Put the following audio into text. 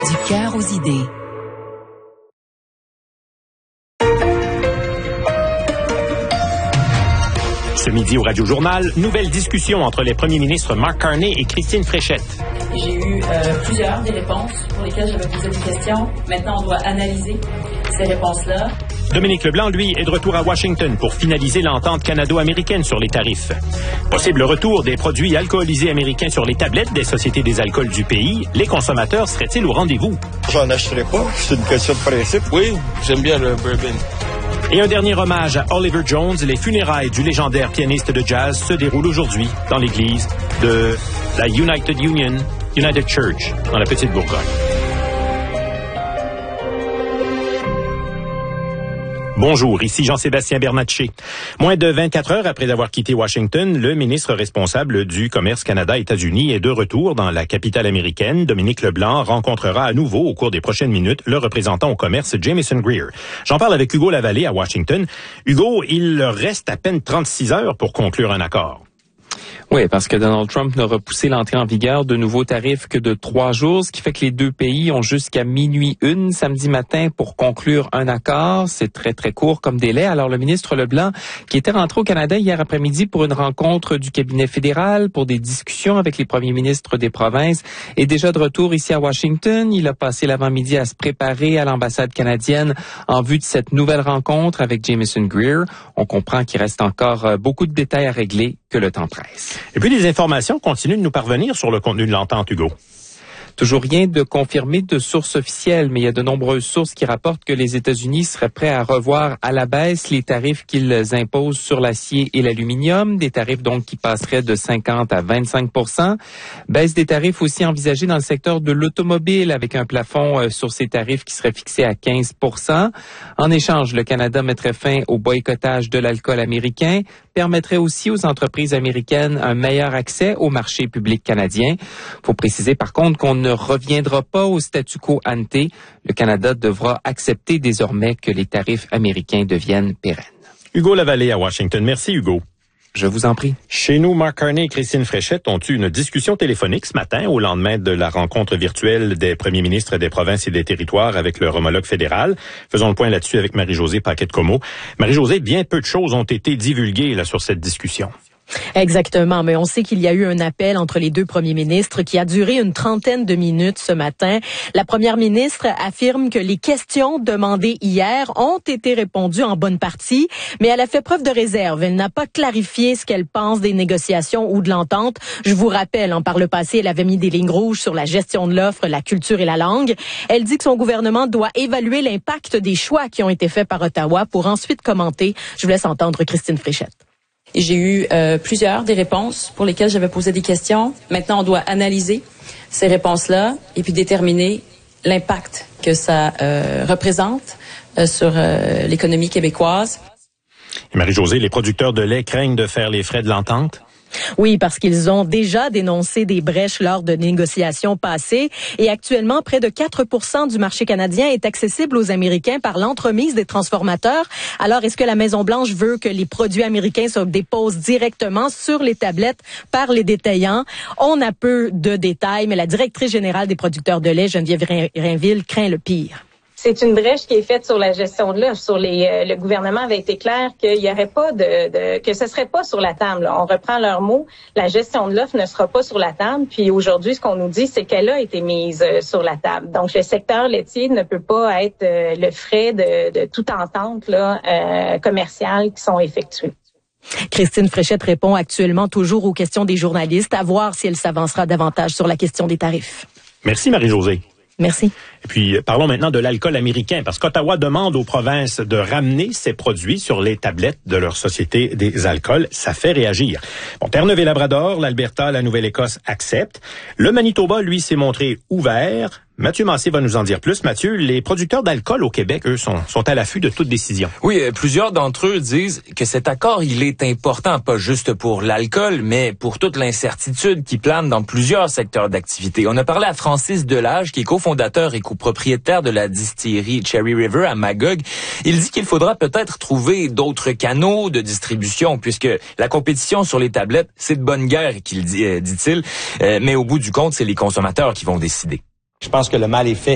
Du cœur aux idées. Ce midi au Radio Journal, nouvelle discussion entre les premiers ministres Mark Carney et Christine Fréchette. J'ai eu plusieurs des réponses pour lesquelles j'avais posé des questions. Maintenant, on doit analyser ces réponses-là. Dominique Leblanc, lui, est de retour à Washington pour finaliser l'entente canado-américaine sur les tarifs. Possible retour des produits alcoolisés américains sur les tablettes des sociétés des alcools du pays. Les consommateurs seraient-ils au rendez-vous? J'en achèterai pas. C'est une question de principe. Oui, j'aime bien le bourbon. Et un dernier hommage à Oliver Jones. Les funérailles du légendaire pianiste de jazz se déroulent aujourd'hui dans l'église de la United Church, dans la Petite Bourgogne. Bonjour, ici Jean-Sébastien Bernatchez. Moins de 24 heures après avoir quitté Washington, le ministre responsable du commerce Canada-États-Unis est de retour dans la capitale américaine. Dominique Leblanc rencontrera à nouveau au cours des prochaines minutes le représentant au commerce Jamieson Greer. J'en parle avec Hugo Lavallée à Washington. Hugo, il leur reste à peine 36 heures pour conclure un accord. Oui, parce que Donald Trump n'a repoussé l'entrée en vigueur de nouveaux tarifs que de 3 jours, ce qui fait que les deux pays ont jusqu'à minuit samedi matin pour conclure un accord. C'est très, très court comme délai. Alors, le ministre Leblanc, qui était rentré au Canada hier après-midi pour une rencontre du cabinet fédéral, pour des discussions avec les premiers ministres des provinces, est déjà de retour ici à Washington. Il a passé l'avant-midi à se préparer à l'ambassade canadienne en vue de cette nouvelle rencontre avec Jamieson Greer. On comprend qu'il reste encore beaucoup de détails à régler, que le temps presse. Et puis, les informations continuent de nous parvenir sur le contenu de l'entente, Hugo. Toujours rien de confirmé de source officielle, mais il y a de nombreuses sources qui rapportent que les États-Unis seraient prêts à revoir à la baisse les tarifs qu'ils imposent sur l'acier et l'aluminium, des tarifs donc qui passeraient de 50 à 25%. Baisse des tarifs aussi envisagée dans le secteur de l'automobile avec un plafond sur ces tarifs qui serait fixé à 15%. En échange, le Canada mettrait fin au boycottage de l'alcool américain, permettrait aussi aux entreprises américaines un meilleur accès au marché public canadien. Faut préciser par contre qu'on ne reviendra pas au statu quo ante. Le Canada devra accepter désormais que les tarifs américains deviennent pérennes. Hugo Lavallée à Washington. Merci, Hugo. Je vous en prie. Chez nous, Mark Carney et Christine Fréchette ont eu une discussion téléphonique ce matin au lendemain de la rencontre virtuelle des premiers ministres des provinces et des territoires avec leur homologue fédéral. Faisons le point là-dessus avec Marie-Josée Paquette-Comeau. Marie-Josée, bien peu de choses ont été divulguées là sur cette discussion. Exactement, mais on sait qu'il y a eu un appel entre les deux premiers ministres qui a duré une trentaine de minutes ce matin. La première ministre affirme que les questions demandées hier ont été répondues en bonne partie, mais elle a fait preuve de réserve. Elle n'a pas clarifié ce qu'elle pense des négociations ou de l'entente. Je vous rappelle, par le passé, elle avait mis des lignes rouges sur la gestion de l'offre, la culture et la langue. Elle dit que son gouvernement doit évaluer l'impact des choix qui ont été faits par Ottawa pour ensuite commenter. Je vous laisse entendre Christine Fréchette. J'ai eu plusieurs des réponses pour lesquelles j'avais posé des questions. Maintenant, on doit analyser ces réponses-là et puis déterminer l'impact que ça représente sur l'économie québécoise. Et Marie-Josée, les producteurs de lait craignent de faire les frais de l'entente? Oui, parce qu'ils ont déjà dénoncé des brèches lors de négociations passées et actuellement, près de 4% du marché canadien est accessible aux Américains par l'entremise des transformateurs. Alors, est-ce que la Maison-Blanche veut que les produits américains se déposent directement sur les tablettes par les détaillants? On a peu de détails, mais la directrice générale des producteurs de lait, Geneviève Rainville, craint le pire. C'est une brèche qui est faite sur la gestion de l'offre. Le gouvernement avait été clair qu'il y aurait pas que ce serait pas sur la table. Là. On reprend leurs mots. La gestion de l'offre ne sera pas sur la table. Puis aujourd'hui, ce qu'on nous dit, c'est qu'elle a été mise sur la table. Donc, le secteur laitier ne peut pas être le frais de toute entente commerciale qui sont effectuées. Christine Fréchette répond actuellement toujours aux questions des journalistes, à voir si elle s'avancera davantage sur la question des tarifs. Merci, Marie-Josée. Merci. Et puis, parlons maintenant de l'alcool américain, parce qu'Ottawa demande aux provinces de ramener ces produits sur les tablettes de leur société des alcools. Ça fait réagir. Bon, Terre-Neuve et Labrador, l'Alberta, la Nouvelle-Écosse acceptent. Le Manitoba, lui, s'est montré ouvert. Mathieu Massé va nous en dire plus. Mathieu, les producteurs d'alcool au Québec, eux, sont à l'affût de toute décision. Oui, plusieurs d'entre eux disent que cet accord, il est important, pas juste pour l'alcool, mais pour toute l'incertitude qui plane dans plusieurs secteurs d'activité. On a parlé à Francis Delage, qui est cofondateur et copropriétaire de la distillerie Cherry River à Magog. Il dit qu'il faudra peut-être trouver d'autres canaux de distribution, puisque la compétition sur les tablettes, c'est de bonne guerre, dit-il. Mais au bout du compte, c'est les consommateurs qui vont décider. Je pense que le mal est fait.